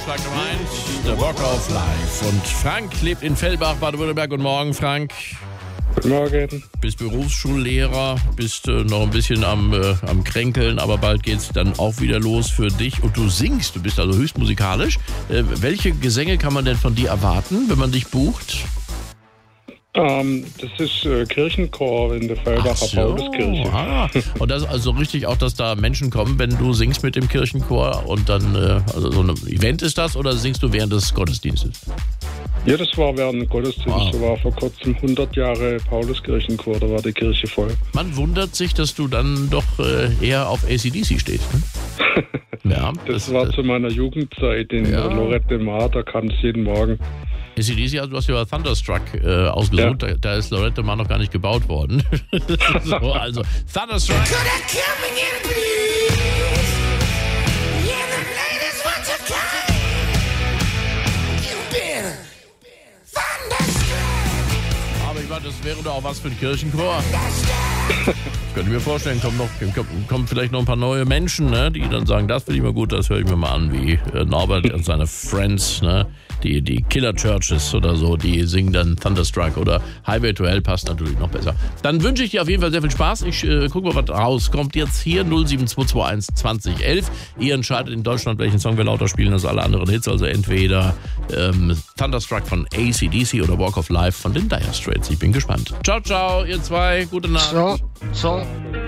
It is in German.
Schlag Nummer 1, The Walk of Life. Und Frank lebt in Fellbach, Baden-Württemberg. Guten Morgen, Frank. Guten Morgen. Bist Berufsschullehrer, bist noch ein bisschen am Kränkeln, aber bald geht's dann auch wieder los für dich. Und du singst, du bist also höchst musikalisch. Welche Gesänge kann man denn von dir erwarten, wenn man dich bucht? Das ist Kirchenchor in der Fellbacher Pauluskirche. Und das ist also richtig auch, dass da Menschen kommen, wenn du singst mit dem Kirchenchor und dann, also so ein Event ist das oder singst du während des Gottesdienstes? Ja, das war während dem Gottesdienst. Da war vor kurzem 100 Jahre Pauluskirchenchor, da war die Kirche voll. Man wundert sich, dass du dann doch eher auf AC/DC stehst, ne? Ja, das war zu meiner Jugendzeit in Lorette de Mar, da kam es jeden Morgen. AC/DC, also du hast ja Thunderstruck ausgesucht, Ja. da ist Lorette Mar noch gar nicht gebaut worden. So, also Thunderstruck. Aber ich meine, das wäre doch auch was für den Kirchenchor. Ich könnte mir vorstellen, kommen vielleicht noch ein paar neue Menschen, ne, die dann sagen, das finde ich mal gut, das höre ich mir mal an, wie Norbert und seine Friends, ne, die Killer Churches oder so, die singen dann Thunderstruck oder Highway to Hell passt natürlich noch besser. Dann wünsche ich dir auf jeden Fall sehr viel Spaß. Ich gucke mal, was rauskommt jetzt hier, 07221 2011. Ihr entscheidet in Deutschland, welchen Song wir lauter spielen als alle anderen Hits, also entweder Thunderstruck von AC/DC oder Walk of Life von den Dire Straits. Ich bin gespannt. Ciao, ciao, ihr zwei, gute Nacht. Ciao.